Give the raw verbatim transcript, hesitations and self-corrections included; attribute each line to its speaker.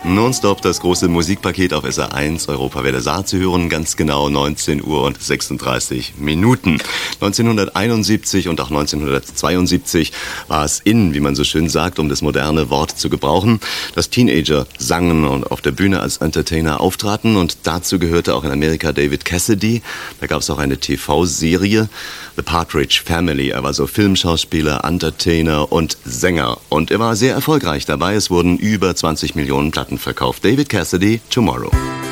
Speaker 1: Nonstop das große Musikpaket auf S R eins, Europawelle Saar zu hören, ganz genau neunzehn Uhr und sechsunddreißig Minuten. neunzehnhunderteinundsiebzig und auch neunzehnhundertzweiundsiebzig war es in, wie man so schön sagt, um das moderne Wort zu gebrauchen, dass Teenager sangen und auf der Bühne als Entertainer auftraten, und dazu gehörte auch in Amerika David Cassidy. Da gab es auch eine T V-Serie, The Partridge Family. Er war so Filmschauspieler, Entertainer und Sänger, und er war sehr erfolgreich dabei. Es wurden über zwanzig Millionen Platten verkauft. David Cassidy, Tomorrow.